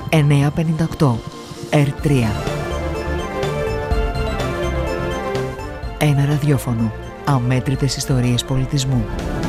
958 R3. Ένα ραδιόφωνο. Αμέτρητες ιστορίες πολιτισμού.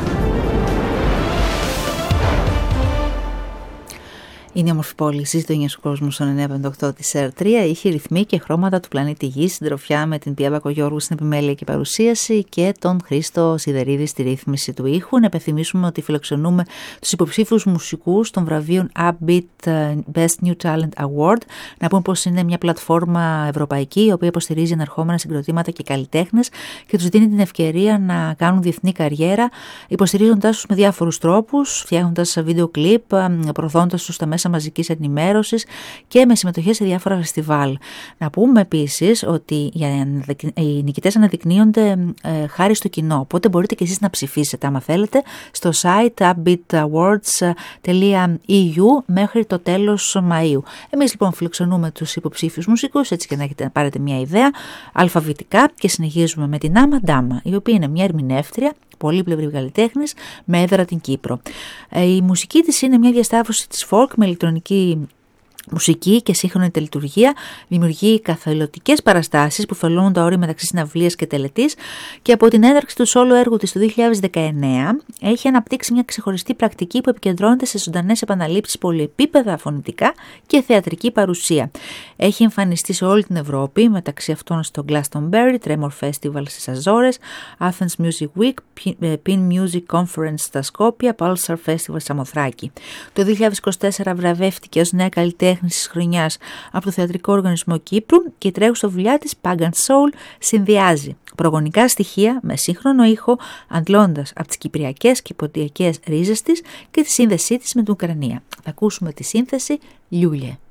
Είναι η όμορφη πόλη, συζητώνιας ο κόσμος στον 958 της R3, ήχοι, ρυθμοί και χρώματα του πλανήτη Γης, συντροφιά με την Πία Μπακογιώργου στην επιμέλεια και παρουσίαση και τον Χρήστο Σιδερίδη στη ρύθμιση του ήχου. Να υπενθυμίσουμε ότι φιλοξενούμε τους υποψήφιους μουσικούς των βραβείων Upbeat Best New Talent Award. Να πούμε πως είναι μια πλατφόρμα ευρωπαϊκή, η οποία υποστηρίζει ενερχόμενα συγκροτήματα και καλλιτέχνες και τους δίνει την ευκαιρία να κάνουν διεθνή καριέρα, υποστηρίζοντάς τους με διάφορους τρόπους, φτιάχνοντας βίντεο κλιπ, προωθώντας τους στα μέσα μαζικής ενημέρωσης και με συμμετοχή σε διάφορα φεστιβάλ. Να πούμε επίσης ότι οι νικητές αναδεικνύονται χάρη στο κοινό, οπότε μπορείτε και εσείς να ψηφίσετε άμα θέλετε στο site upbeatawards.eu μέχρι το τέλος Μαΐου. Εμείς λοιπόν φιλοξενούμε τους υποψήφιους μουσικούς, έτσι και να πάρετε μια ιδέα, αλφαβητικά, και συνεχίζουμε με την Άμα Ντάμα, η οποία είναι μια ερμηνεύτρια πολύπλευρη καλλιτέχνης με έδρα την Κύπρο. Η μουσική της είναι μια διασταύρωση της folk με ηλεκτρονική μουσική και σύγχρονη τελετουργία, δημιουργεί καθελωτικές παραστάσεις που φελώνουν τα όρια μεταξύ συναυλίας και τελετής και από την έναρξη του solo έργου της το 2019 έχει αναπτύξει μια ξεχωριστή πρακτική που επικεντρώνεται σε ζωντανές επαναλήψεις πολυεπίπεδα φωνητικά και θεατρική παρουσία. Έχει εμφανιστεί σε όλη την Ευρώπη, μεταξύ αυτών στο Glastonbury, Tremor Festival στις Αζόρες, Athens Music Week, Pin Music Conference στα Σκόπια, Pulsar Festival στα Μοθράκη. Το 2024 βραβεύτηκε ως νέα καλλιτέχνης της χρονιάς από το Θεατρικό Οργανισμό Κύπρου και η τρέχουσα δουλειά της Pagan Soul συνδυάζει προγονικά στοιχεία με σύγχρονο ήχο, αντλώντας από τις κυπριακές και ποντιακές ρίζες της και τη σύνδεσή της με την Ουκρανία. Θα ακούσουμε τη σύνθεση «Λιούλιε».